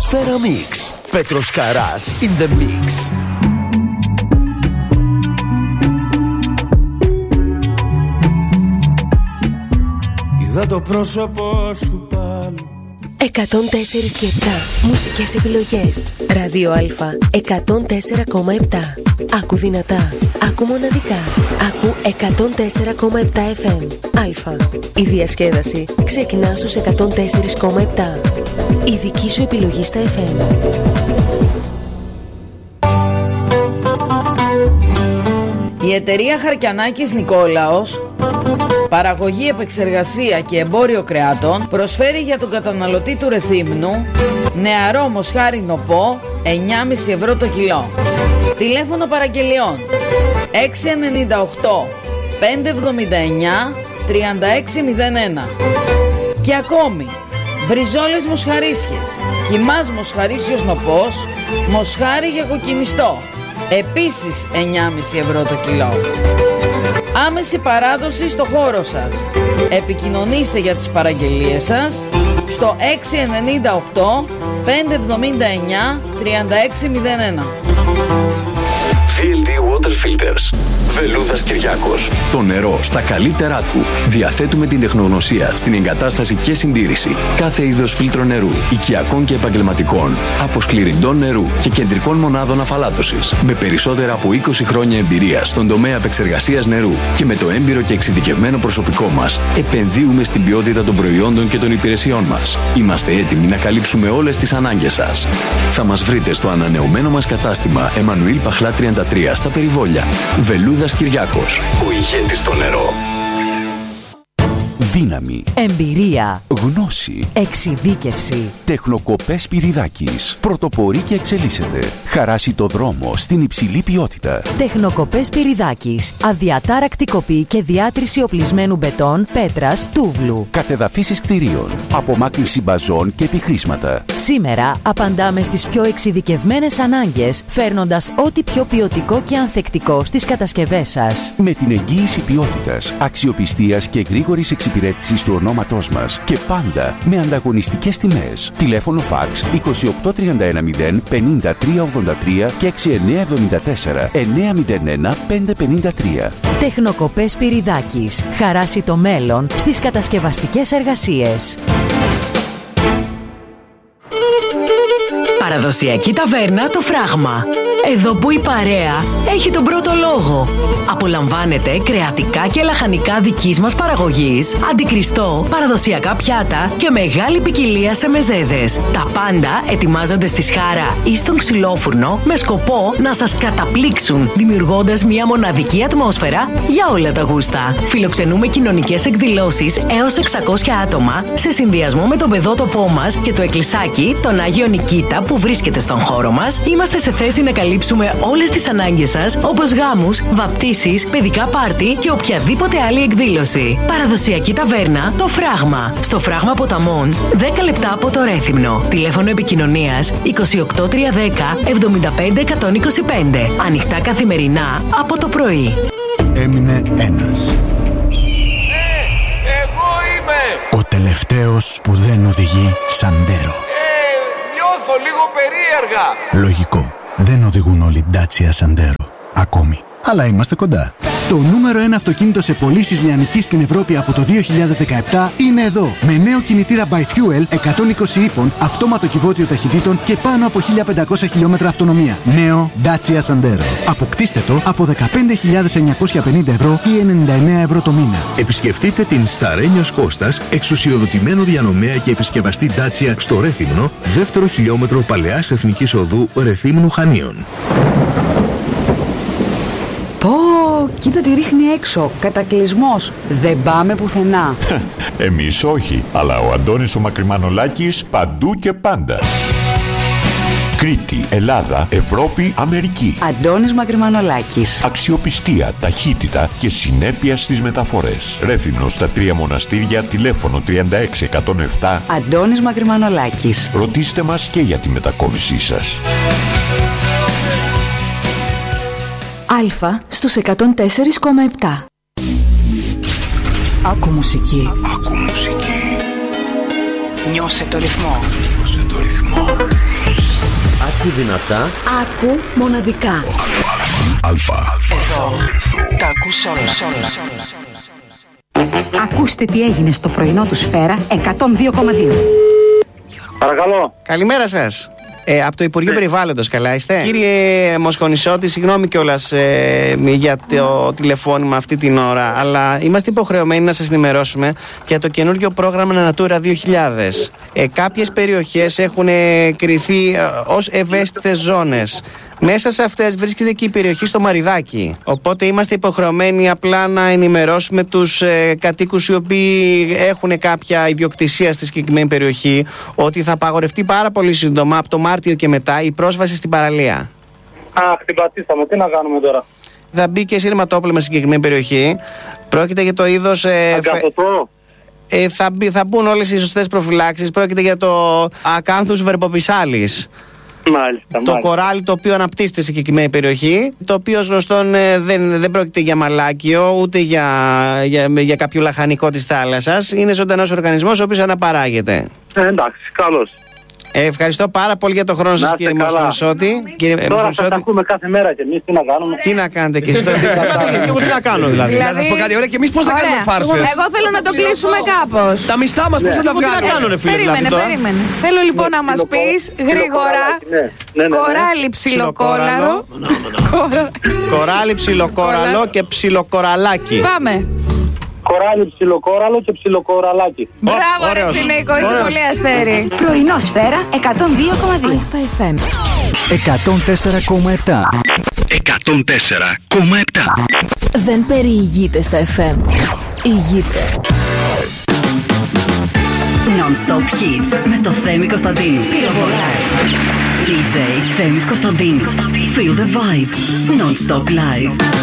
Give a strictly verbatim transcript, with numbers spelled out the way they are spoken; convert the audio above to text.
Ατμόσφαιρα Mix. Πέτρος Καράς in the mix. Είδα το πρόσωπό σου πάλι. εκατόν τέσσερα και επτά μουσικές επιλογές. Ράδιο Α εκατόν τέσσερα κόμμα επτά. Άκου δυνατά, άκου μοναδικά. Άκου εκατόν τέσσερα κόμμα επτά εφ εμ. Α. Η διασκέδαση ξεκινά στους εκατόν τέσσερα κόμμα επτά. Η δική σου επιλογή στα εφ εμ. Η εταιρεία Χαρκιανάκης Νικόλαος, παραγωγή, επεξεργασία και εμπόριο κρεάτων, προσφέρει για τον καταναλωτή του Ρεθύμνου νεαρό μοσχάρι νοπό εννιά κόμμα πέντε ευρώ το κιλό. Τηλέφωνο παραγγελιών έξι εννιά οκτώ πέντε εβδομήντα εννιά τριάντα έξι μηδέν ένα. Και ακόμη μπριζόλες μοσχαρίσιες, κιμάς μοσχαρίσιος νοπός, μοσχάρι για κοκκινιστό, επίσης εννιά κόμμα πέντε ευρώ το κιλό. Άμεση παράδοση στο χώρο σας. Επικοινωνήστε για τις παραγγελίες σας στο έξι εννιά οκτώ πέντε εβδομήντα εννιά τριάντα έξι μηδέν ένα. βι ελ ντι Water Filters. Βελούδας Κυριάκος. Το νερό στα καλύτερά του. Διαθέτουμε την τεχνογνωσία στην εγκατάσταση και συντήρηση κάθε είδος φίλτρο νερού, οικιακών και επαγγελματικών, αποσκληρυντών νερού και κεντρικών μονάδων αφαλάτωσης. Με περισσότερα από είκοσι χρόνια εμπειρία στον τομέα επεξεργασίας νερού και με το έμπειρο και εξειδικευμένο προσωπικό μας, επενδύουμε στην ποιότητα των προϊόντων και των υπηρεσιών μας. Είμαστε έτοιμοι να καλύψουμε όλες τις ανάγκες σας. Θα μας βρείτε στο ανανεωμένο μας κατάστημα Εμμανουήλ Παχλά τριάντα τρία στα Περιβόλια. Βελούδας Κυριάκος, ο ηγέτης στο νερό. Δύναμη, Εμπειρία, γνώση, εξειδίκευση. Τεχνοκοπές Πυριδάκης. Πρωτοπορεί και εξελίσσεται. Χαράσει το δρόμο στην υψηλή ποιότητα. Τεχνοκοπές Πυριδάκης. Αδιατάρακτη κοπή και διάτρηση οπλισμένου μπετόν, πέτρας, τούβλου. Κατεδαφίσεις κτηρίων. Απομάκρυνση μπαζών και επιχρήσματα. Σήμερα απαντάμε στις πιο εξειδικευμένες ανάγκες, φέρνοντας ό,τι πιο ποιοτικό και ανθεκτικό στις κατασκευές σας. Με την εγγύηση ποιότητας, αξιοπιστίας και γρήγορης εξυπηρέτησης του ονόματός μας και πάντα με ανταγωνιστικές τιμές. Τηλέφωνο φαξ είκοσι οκτώ τριάντα ένα μηδέν πενήντα τρία ογδόντα τρία και έξι εννιά εβδομήντα τέσσερα εννιά μηδέν ένα πέντε πενήντα τρία. Τεχνοκοπές Πυριδάκης. Χαράσει το μέλλον στις κατασκευαστικές εργασίες. Παραδοσιακή ταβέρνα Το Φράγμα. Εδώ που η παρέα έχει τον πρώτο λόγο. Απολαμβάνετε κρεατικά και λαχανικά δικής μας παραγωγής, αντικριστό, παραδοσιακά πιάτα και μεγάλη ποικιλία σε μεζέδες. Τα πάντα ετοιμάζονται στη σχάρα ή στον ξυλόφουρνο με σκοπό να σας καταπλήξουν, δημιουργώντας μια μοναδική ατμόσφαιρα για όλα τα γούστα. Φιλοξενούμε κοινωνικές εκδηλώσεις έως εξακόσια άτομα σε συνδυασμό με τον παιδότοπό μας και το εκκλησάκι τον Άγιο Νικήτα που βρίσκεται στον χώρο μας. Είμαστε σε θέση να καλύψουμε όλες τις ανάγκες σας, όπως γάμους, βαπτίσεις, παιδικά πάρτι και οποιαδήποτε άλλη εκδήλωση. Παραδοσιακή ταβέρνα Το Φράγμα. Στο Φράγμα Ποταμών, δέκα λεπτά από το Ρέθυμνο. Τηλέφωνο επικοινωνίας είκοσι οκτώ τριακόσια δέκα εβδομήντα πέντε εκατόν είκοσι πέντε. Ανοιχτά καθημερινά από το πρωί. Έμεινε ένας. Ναι, εγώ είμαι! Ο τελευταίος που δεν οδηγεί Σαντέρο. Ε, νιώθω λίγο περίεργα. Λογικό. Δεν οδηγούν όλοι Dacia Sandero. Ακόμη. Αλλά είμαστε κοντά. Το νούμερο ένα αυτοκίνητο σε πωλήσεις λιανικής στην Ευρώπη από το δύο χιλιάδες δεκαεπτά είναι εδώ. Με νέο κινητήρα by Fuel εκατόν είκοσι ύπων, αυτόματο κυβότιο ταχυτήτων και πάνω από χίλια πεντακόσια χιλιόμετρα αυτονομία. Νέο Dacia Sandero. Αποκτήστε το από δεκαπέντε χιλιάδες εννιακόσια πενήντα ευρώ ή ενενήντα εννέα ευρώ το μήνα. Επισκεφτείτε την Σταρένιος Κώστας, εξουσιοδοτημένο διανομέα και επισκευαστή Dacia στο Ρέθυμνο, δεύτερο χιλιόμετρο Παλαιάς Εθνικής Οδού Ρεθύμνου Χανίων. Πω, κοίτα τι ρίχνει έξω. Κατακλυσμός. Δεν πάμε πουθενά. Εμείς όχι, αλλά ο Αντώνης ο Μακρυμανολάκης παντού και πάντα. Κρήτη, Ελλάδα, Ευρώπη, Αμερική. Αντώνης Μακρυμανολάκης. Αξιοπιστία, ταχύτητα και συνέπεια στις μεταφορές. Ρέθυμνο στα τρία μοναστήρια, τηλέφωνο τριάντα έξι εκατόν επτά. Αντώνης Μακρυμανολάκης. Ρωτήστε μας και για τη μετακόμισή σας. Αλφα στους εκατόν τέσσερα κόμμα επτά. Άκου μουσική. Άκου μουσική. Νιώσε το ρυθμό. Νιώσε το ρυθμό. Άκου δυνατά. Άκου μοναδικά. Αλφα. Εδώ. Τα ακούς όλα. Ακούστε τι έγινε στο πρωινό του Σφαίρα εκατόν δύο κόμμα δύο. Παρακαλώ. Καλημέρα σας. Ε, από το Υπουργείο Περιβάλλοντος, καλά είστε? Κύριε Μοσχονησώτη, συγγνώμη κιόλας ε, για το τηλεφώνημα αυτή την ώρα, αλλά είμαστε υποχρεωμένοι να σας ενημερώσουμε για το καινούργιο πρόγραμμα Natura δύο χιλιάδες. Ε, κάποιες περιοχές έχουν ε, κριθεί ε, ως ευαίσθητες ζώνες. Μέσα σε αυτές βρίσκεται και η περιοχή στο Μαριδάκι. Οπότε είμαστε υποχρεωμένοι απλά να ενημερώσουμε τους ε, κατοίκους οι οποίοι έχουν κάποια ιδιοκτησία στη συγκεκριμένη περιοχή ότι θα απαγορευτεί πάρα πολύ σύντομα από το Μάρτιο και μετά η πρόσβαση στην παραλία. Αχ, την πατήσαμε. Τι να κάνουμε τώρα? Θα μπει και σύρματόπλευμα στη συγκεκριμένη περιοχή. Πρόκειται για το είδος... Ε, Αγκαθωτό. Ε, θα, μπει, θα μπουν όλες οι σωστές προφυλάξεις. Πρόκειται για το ακάνθους βερμποπισάλης. Μάλιστα, το μάλιστα. κοράλι το οποίο αναπτύσσεται σε συγκεκριμένη περιοχή, το οποίο ως γνωστόν ε, δεν, δεν πρόκειται για μαλάκιο ούτε για, για, για κάποιο λαχανικό της θάλασσας. Είναι ζωντανός οργανισμός ο οποίος αναπαράγεται. Ε, εντάξει, καλώς. Ε, ευχαριστώ πάρα πολύ για τον χρόνο σας, κύριε Μοσχονησώτη. Τώρα θα τα ακούμε κάθε μέρα και εμείς τι να κάνουμε. Τι να κάνετε και εσείς? Και εγώ τι να κάνω δηλαδή? Να σας πω κάτι, ωραία, και εμείς πώς θα κάνουμε φάρσες? Εγώ θέλω να το κλείσουμε κάπως. Τα μισθά μας πώς θα τα βγάλουμε? Τι να κάνουν, φίλε? Περίμενε, περίμενε. Θέλω λοιπόν να μας πεις γρήγορα κοράλι ψιλοκόλαρο. Κοράλι ψιλοκόραλο και ψιλοκοραλάκι. Πάμε. Κοράλι, ψιλοκόραλο και ψιλοκοραλάκι. Μπράβο ρε Συνήκο, είσαι πολύ αστέρι. Πρωινό Σφαίρα εκατόν δύο κόμμα δύο. Αλφα εφ εμ εκατόν τέσσερα κόμμα επτά. εκατόν τέσσερα κόμμα επτά. Δεν περιηγείται στα εφ εμ. Ηγείται. Non-stop hits με το Θέμη Κωνσταντίνου. Πυροβολάει. ντι τζέι Θέμης Κωνσταντίνου. Feel the vibe. Non-stop live.